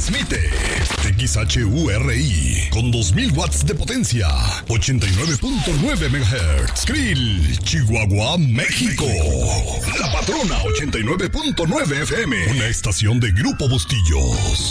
Transmite XHURI con 2000 watts de potencia, 89.9 MHz. Krill, Chihuahua, México. La Patrona 89.9 FM, una estación de Grupo Bustillos.